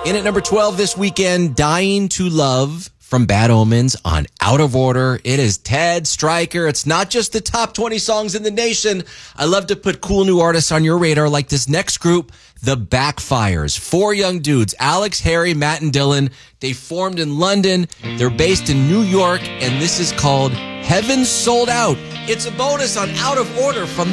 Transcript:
In at number 12 this weekend, Dying to Love from Bad Omens on Out of Order. It is Ted Stryker. It's not just the top 20 songs in the nation. I love to put cool new artists on your radar like this next group, The Backfires. 4 young dudes, Alex, Harry, Matt, and Dylan. They formed in London. They're based in New York, and this is called Heaven Sold Out. It's a bonus on Out of Order from